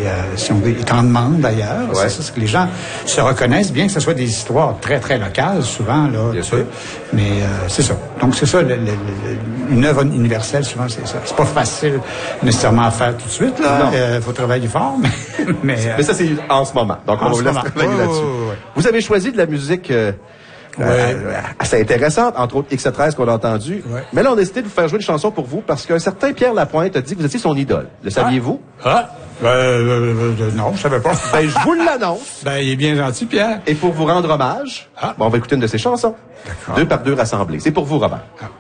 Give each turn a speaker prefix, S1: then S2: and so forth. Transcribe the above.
S1: si on veut, est en demande d'ailleurs.
S2: Ouais.
S1: C'est que les gens se reconnaissent, bien que ce soit des histoires très, très locales, souvent, là.
S2: Bien sûr.
S1: Mais c'est ça. Donc, c'est ça, une œuvre universelle, souvent, c'est ça. C'est pas facile nécessairement à faire tout de suite, là. Faut travailler fort, mais
S2: ça, c'est en ce moment. Donc, on vous laisse travailler là-dessus. Vous avez choisi de la musique assez intéressante, entre autres X13 qu'on a entendu.
S1: Ouais.
S2: Mais là, on a décidé de vous faire jouer une chanson pour vous parce qu'un certain Pierre Lapointe a dit que vous étiez son idole. Le saviez-vous?
S1: Non, je savais pas.
S2: Ben, je vous l'annonce.
S1: Ben, il est bien gentil, Pierre.
S2: Et pour vous rendre hommage, on va écouter une de ses chansons.
S1: D'accord.
S2: 2 par 2 rassemblés. C'est pour vous, Robert.
S1: Ah.